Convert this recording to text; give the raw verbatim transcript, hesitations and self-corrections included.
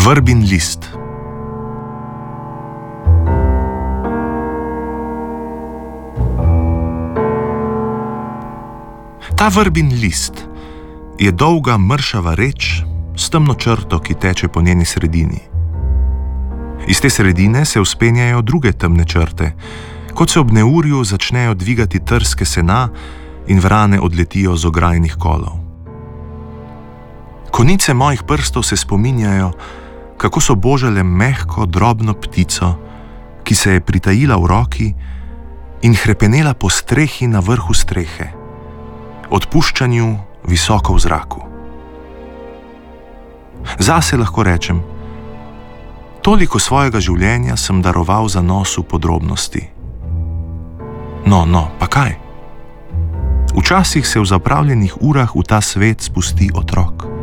Vrbin list. Ta vrbin list je dolga mršava reč s temno črto, ki teče po njeni sredini. Iz te sredine se vzpenjajo druge temne črte, kot se ob neurju začnejo dvigati trske sena in vrane odletijo z ograjnih kolov. Konice mojih prstov se spominjajo, kako so božale mehko, drobno ptico, ki se je pritajila v roki in hrepenela po strehi na vrhu strehe, odpuščanju visoko v zraku. Zase lahko rečem, toliko svojega življenja sem daroval za nos v podrobnosti. No, no, pa kaj? Včasih se v zapravljenih urah v ta svet spusti otrok.